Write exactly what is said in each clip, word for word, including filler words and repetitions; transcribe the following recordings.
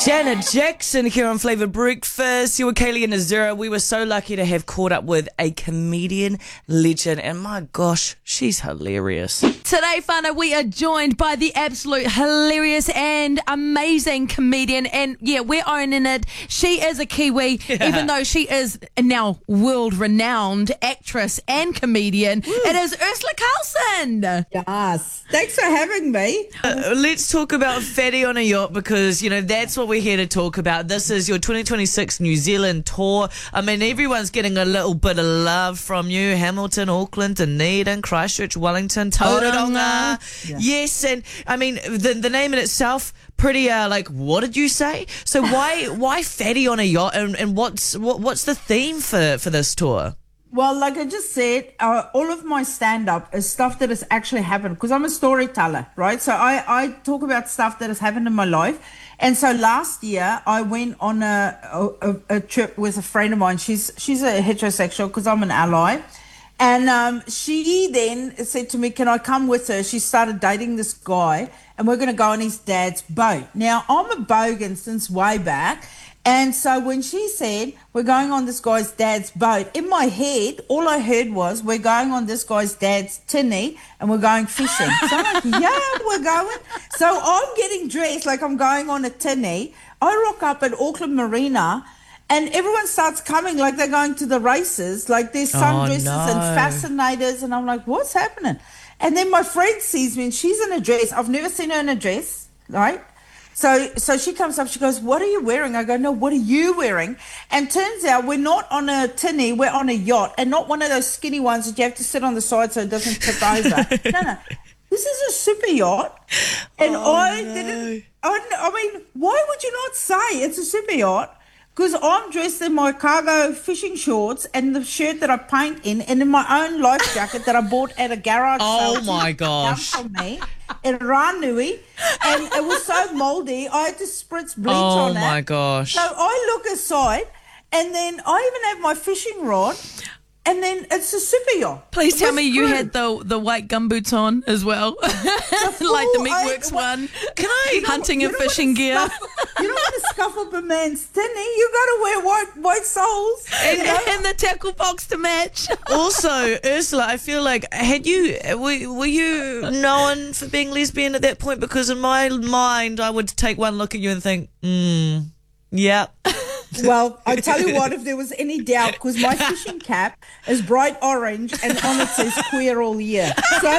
Janet Jackson here on Flavor Breakfast. You were Kaylee and Azura. We were so lucky to have caught up with a comedian legend, and my gosh, she's hilarious. Today, whānau, we are joined by the absolute hilarious and amazing comedian, and yeah, we're owning it. She is a Kiwi, yeah. Even though she is now world-renowned actress and comedian. Woo. It is Ursula Carlson. Yes, thanks for having me. Uh, let's talk about Fatty on a Yacht, because, you know, that's what we're here to talk about. This is your twenty twenty-six New Zealand tour. I mean, everyone's getting a little bit of love from you. Hamilton, Auckland, Dunedin, Christchurch, Wellington, Tauranga. Yeah. Yes, and I mean, the the name in itself, pretty, uh, like, what did you say? So why why Fatty on a Yacht, and, and what's what, what's the theme for, for this tour? Well, like I just said, uh, all of my stand-up is stuff that has actually happened, because I'm a storyteller, right? So I, I talk about stuff that has happened in my life. And so last year, I went on a, a, a trip with a friend of mine. She's she's a heterosexual, because I'm an ally. And um, she then said to me, can I come with her? She started dating this guy, and we're going to go on his dad's boat. Now, I'm a bogan since way back. And so when she said, we're going on this guy's dad's boat, in my head, all I heard was, we're going on this guy's dad's tinny and we're going fishing. So I'm like, yeah, we're going. So I'm getting dressed like I'm going on a tinny. I rock up at Auckland Marina and everyone starts coming like they're going to the races, like there's sundresses oh, no. and fascinators. And I'm like, what's happening? And then my friend sees me and she's in a dress. I've never seen her in a dress, right? So so she comes up, she goes, what are you wearing? I go, no, what are you wearing? And turns out we're not on a tinny, we're on a yacht, and not one of those skinny ones that you have to sit on the side so it doesn't tip over. No, no. This is a super yacht. And oh, I no. didn't, I, I mean, why would you not say it's a super yacht? Because I'm dressed in my cargo fishing shorts and the shirt that I paint in, and in my own life jacket that I bought at a garage oh sale. Oh my gosh. For me in Ranui, and it was so mouldy, I had to spritz bleach oh on it. Oh my gosh. So I look aside, and then I even have my fishing rod, and then it's a super yacht. Please it tell me you crude. had the the white gumboots on as well, the like the Meatworks I, one. Can I hunting you and fishing gear? Scuff, you don't want to scuff up a man's tinny. You got to wear white white soles and, you know? and the tackle box to match. Also, Ursula, I feel like had you were, were you known for being lesbian at that point? Because in my mind, I would take one look at you and think, hmm, yeah. Well, I tell you what, if there was any doubt, because my fishing cap is bright orange and on it says queer all year. So,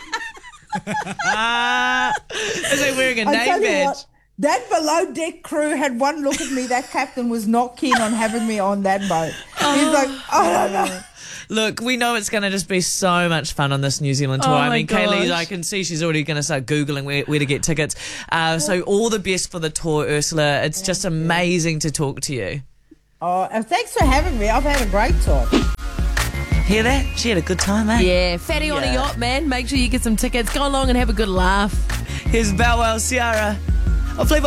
it's like wearing a name badge. What, that below deck crew had one look at me. That captain was not keen on having me on that boat. He's like, I don't know. Look, we know it's going to just be so much fun on this New Zealand tour. Oh I mean, gosh. Kaylee, I can see she's already going to start Googling where, where to get tickets. Uh, so all the best for the tour, Ursula. It's Thank just amazing you. to talk to you. Oh, and thanks for having me. I've had a great time. Hear that? She had a good time, eh? Yeah, Fatty yeah. on a Yacht, man. Make sure you get some tickets. Go along and have a good laugh. Here's Bow Wow, Ciara. I'll play